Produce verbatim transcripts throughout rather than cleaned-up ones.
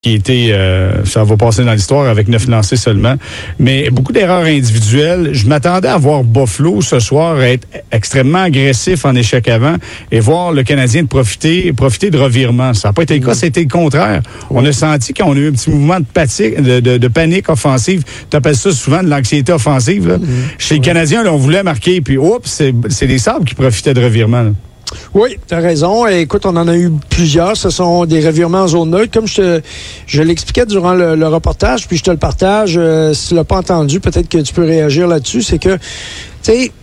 qui était, euh, ça va passer dans l'histoire avec neuf lancés seulement. Mais beaucoup d'erreurs individuelles. Je m'attendais à voir Buffalo ce soir être extrêmement agressif en échec avant et voir le Canadien de profiter, profiter de revirements. Ça n'a pas été le cas, c'était le contraire. On a senti qu'on a eu un petit mouvement de, pati- de, de, de panique offensive. Tu appelles ça souvent de l'anxiété offensive. Là. Mm-hmm. Chez les Canadiens, là, on voulait marquer, puis oups, c'est, c'est les Sabres qui profitaient de revirements. Là. Oui, tu as raison. Écoute, on en a eu plusieurs. Ce sont des revirements en zone neutre. Comme je te, je l'expliquais durant le, le reportage, puis je te le partage. Euh, si tu l'as pas entendu, peut-être que tu peux réagir là-dessus. C'est que, tu sais,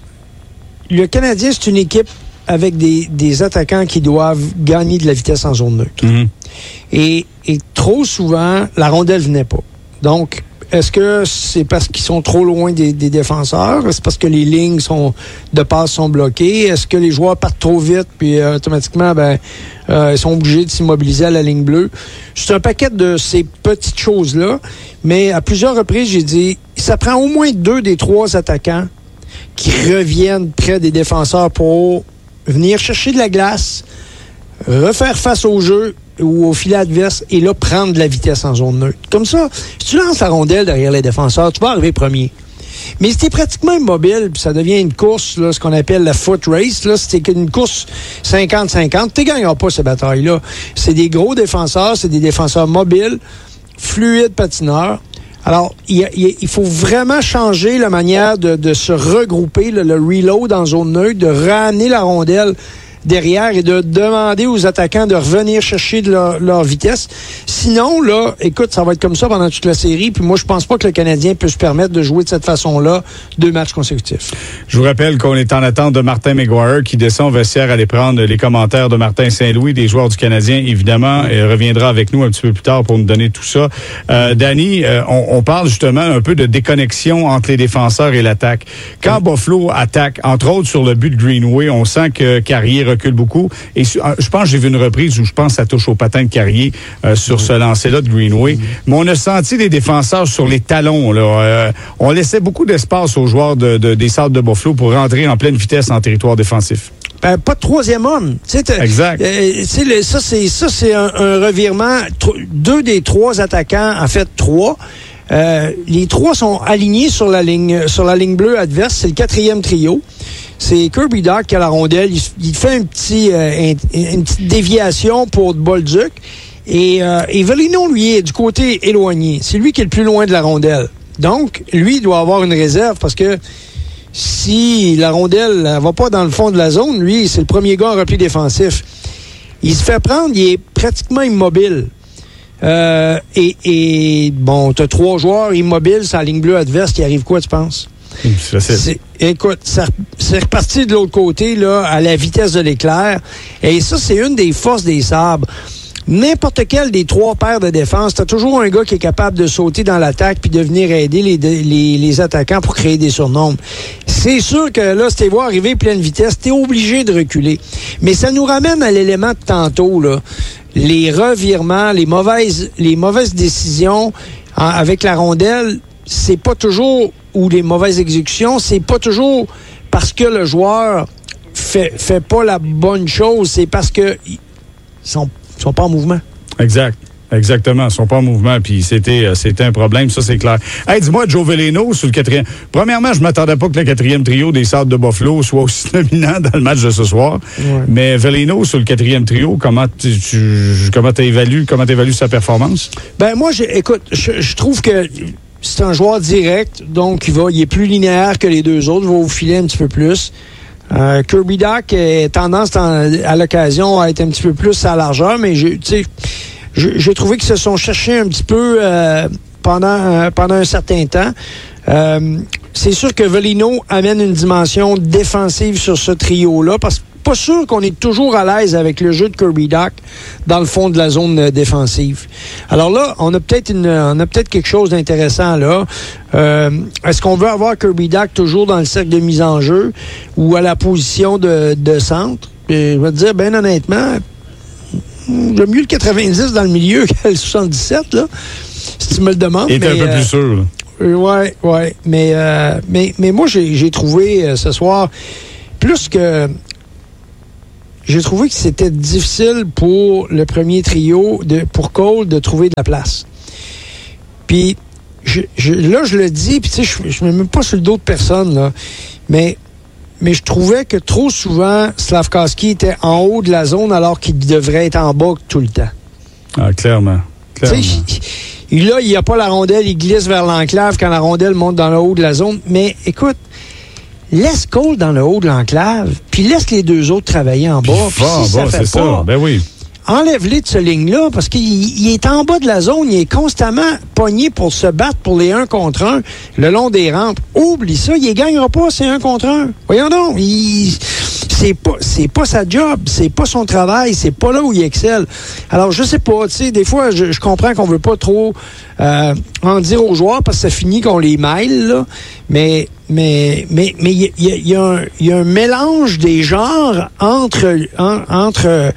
le Canadien, c'est une équipe avec des, des attaquants qui doivent gagner de la vitesse en zone neutre. Mm-hmm. Et, et trop souvent, la rondelle venait pas. Donc, est-ce que c'est parce qu'ils sont trop loin des, des défenseurs? Est-ce parce que les lignes sont de passe sont bloquées? Est-ce que les joueurs partent trop vite puis euh, automatiquement ben euh, ils sont obligés de s'immobiliser à la ligne bleue? C'est un paquet de ces petites choses-là, mais à plusieurs reprises, j'ai dit ça prend au moins deux des trois attaquants qui reviennent près des défenseurs pour venir chercher de la glace, refaire face au jeu ou au filet adverse, et là, prendre de la vitesse en zone neutre. Comme ça, si tu lances la rondelle derrière les défenseurs, tu vas arriver premier. Mais si t'es pratiquement immobile, puis ça devient une course, là, ce qu'on appelle la foot race, là, si t'es une course cinquante cinquante, tu ne gagneras pas cette bataille-là. C'est des gros défenseurs, c'est des défenseurs mobiles, fluides patineurs. Alors, il, il, il faut vraiment changer la manière de, de se regrouper, le, le reload en zone neutre, de ramener la rondelle derrière et de demander aux attaquants de revenir chercher de leur, leur vitesse. Sinon, là, écoute, ça va être comme ça pendant toute la série. Puis moi, je pense pas que le Canadien peut se permettre de jouer de cette façon-là deux matchs consécutifs. Je vous rappelle qu'on est en attente de Martin McGuire qui descend au vestiaire aller prendre les commentaires de Martin Saint-Louis, des joueurs du Canadien, évidemment. Il reviendra avec nous un petit peu plus tard pour nous donner tout ça. Euh, Danny, euh, on, on parle justement un peu de déconnexion entre les défenseurs et l'attaque. Quand oui. Buffalo attaque, entre autres sur le but de Greenway, on sent que Carrier recule beaucoup. Et je pense que j'ai vu une reprise où je pense que ça touche au patin de Carrier euh, sur mmh. ce lancer-là de Greenway. Mmh. Mais on a senti des défenseurs sur les talons. Là. Euh, on laissait beaucoup d'espace aux joueurs de, de, des Sabres de Buffalo pour rentrer en pleine vitesse en territoire défensif. Ben, pas de troisième homme. Exact. Euh, le, ça, c'est, ça, c'est un, un revirement. Tro- deux des trois attaquants, en fait, trois. Euh, les trois sont alignés sur la ligne, sur la ligne bleue adverse. C'est le quatrième trio. C'est Kirby Dach qui a la rondelle. Il, il fait un petit, euh, un, une petite déviation pour Bolduc. Et, euh, et Velino, lui, est du côté éloigné. C'est lui qui est le plus loin de la rondelle. Donc, lui, il doit avoir une réserve parce que si la rondelle ne va pas dans le fond de la zone, lui, c'est le premier gars en repli défensif. Il se fait prendre, il est pratiquement immobile. Euh, et, et bon, tu as trois joueurs immobiles sur la ligne bleue adverse, qui arrive quoi, tu penses? C'est c'est, écoute, ça, c'est reparti de l'autre côté, là, à la vitesse de l'éclair. Et ça, c'est une des forces des Sabres. N'importe quel des trois paires de défense, t'as toujours un gars qui est capable de sauter dans l'attaque puis de venir aider les, les, les attaquants pour créer des surnombres. C'est sûr que là, si t'es voir arriver pleine vitesse, t'es obligé de reculer. Mais ça nous ramène à l'élément de tantôt, là. Les revirements, les mauvaises, les mauvaises décisions en, avec la rondelle, c'est pas toujours, ou les mauvaises exécutions, c'est pas toujours parce que le joueur fait, fait pas la bonne chose, c'est parce que ils sont Ils sont pas en mouvement. Exact. Exactement. Ils sont pas en mouvement. Puis c'était, c'était un problème, ça, c'est clair. Hey, dis-moi, Joe Veleno, sur le quatrième. Premièrement, je m'attendais pas que le quatrième trio des Sabres de Buffalo soit aussi dominant dans le match de ce soir. Ouais. Mais Veleno, sur le quatrième trio, comment tu, tu comment t'évalues, comment t'évalues sa performance? Ben, moi, j'ai, écoute, je, je trouve que c'est un joueur direct, donc il va, il est plus linéaire que les deux autres, il va au filet un petit peu plus. Euh, Kirby Dach a tendance à l'occasion à être un petit peu plus à largeur, mais j'ai, j'ai trouvé qu'ils se sont cherchés un petit peu euh, pendant, euh, pendant un certain temps. Euh, c'est sûr que Velino amène une dimension défensive sur ce trio-là, parce que pas sûr qu'on est toujours à l'aise avec le jeu de Kirby Dach dans le fond de la zone euh, défensive. Alors là, on a peut-être une, on a peut-être quelque chose d'intéressant là. Euh, est-ce qu'on veut avoir Kirby Dach toujours dans le cercle de mise en jeu ou à la position de, de centre? Et je vais te dire, bien honnêtement, j'aime mieux le quatre-vingt-dix dans le milieu que le soixante-dix-sept, là, si tu me le demandes. Il est un peu euh, plus sûr, là. Euh, ouais, ouais. Mais, euh, mais, mais moi, j'ai, j'ai trouvé euh, ce soir plus que j'ai trouvé que c'était difficile pour le premier trio, de, pour Cole, de trouver de la place. Puis, je, je, là, je le dis, puis tu sais, je ne me mets pas sur le dos de personne, là, mais, mais je trouvais que trop souvent, Slafkovský était en haut de la zone alors qu'il devrait être en bas tout le temps. Ah, clairement. clairement. Tu sais, là, il n'y a pas la rondelle, il glisse vers l'enclave quand la rondelle monte dans le haut de la zone. Mais écoute, laisse Cole dans le haut de l'enclave, puis laisse les deux autres travailler en bas. Puis va, si va, ça fait c'est pas, ça. Ben oui. enlève-les de ce ligne-là, parce qu'il il est en bas de la zone, il est constamment pogné pour se battre pour les un contre un le long des rampes. Oublie ça, il ne gagnera pas, c'est un contre un. Voyons donc, il... c'est pas c'est pas sa job, c'est pas son travail, c'est pas là où il excelle. Alors, je sais pas, tu sais, des fois, je, je comprends qu'on veut pas trop euh, en dire aux joueurs parce que ça finit qu'on les mêle, là, mais mais mais mais il y a, y, a un, y a un mélange des genres entre en, entre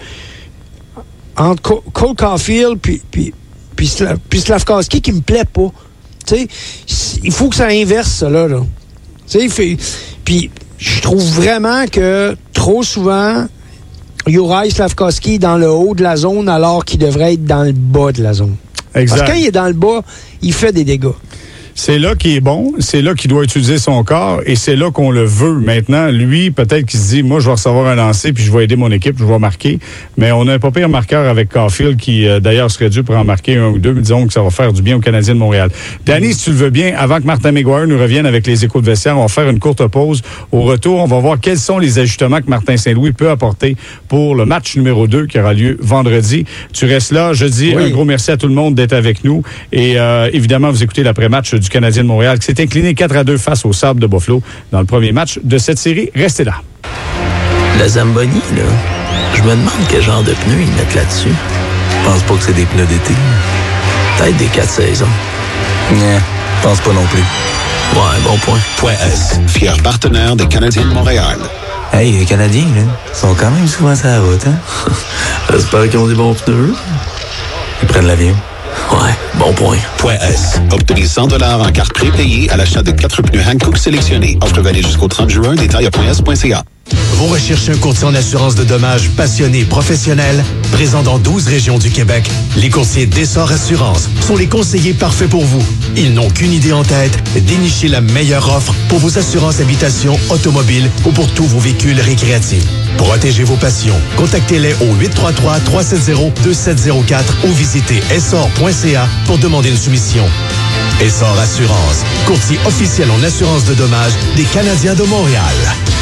entre Cole Caulfield puis puis puis, Slav, puis Slafkovský qui me plaît pas. Tu sais, il faut que ça inverse ça là. là. Tu sais, puis je trouve vraiment que trop souvent, Juraj Slafkovský est dans le haut de la zone alors qu'il devrait être dans le bas de la zone. Exact. Parce que quand il est dans le bas, il fait des dégâts. C'est là qu'il est bon, c'est là qu'il doit utiliser son corps et c'est là qu'on le veut. Maintenant, lui, peut-être qu'il se dit, moi, je vais recevoir un lancer puis je vais aider mon équipe, je vais marquer. Mais on a un pas pire marqueur avec Caulfield qui, euh, d'ailleurs, serait dû pour en marquer un ou deux. Disons que ça va faire du bien aux Canadiens de Montréal. Danny, si tu le veux bien, avant que Martin McGuire nous revienne avec les échos de vestiaire, on va faire une courte pause. Au retour, on va voir quels sont les ajustements que Martin Saint-Louis peut apporter pour le match numéro deux qui aura lieu vendredi. Tu restes là. Je dis oui. Un gros merci à tout le monde d'être avec nous. Et euh, évidemment, vous écoutez l'après-match du Canadien de Montréal qui s'est incliné quatre à deux face au Sables de Buffalo dans le premier match de cette série. Restez là. La Zamboni, là, je me demande quel genre de pneus ils mettent là-dessus. Je pense pas que c'est des pneus d'été. Peut-être des quatre saisons. Non, je pense pas non plus. Ouais, bon point. Point S, fier partenaire des Canadiens de Montréal. Hey, les Canadiens, là, sont quand même souvent sur la route, hein? J'espère qu'ils ont des bons pneus. Ils prennent l'avion. Ouais, bon point. Point S. Obtenez cent dollars en carte prépayée à l'achat de quatre pneus Hankook sélectionnés. Offre valide jusqu'au trente juin. Détails à point s point c a. Vous recherchez un courtier en assurance de dommages passionné, professionnel, présent dans douze régions du Québec? Les courtiers d'Essor Assurance sont les conseillers parfaits pour vous. Ils n'ont qu'une idée en tête, dénicher la meilleure offre pour vos assurances habitation, automobile ou pour tous vos véhicules récréatifs. Protégez vos passions. Contactez-les au huit trois trois, trois sept zéro, deux sept zéro quatre ou visitez essor point c a pour demander une soumission. Essor Assurance, courtier officiel en assurance de dommages des Canadiens de Montréal.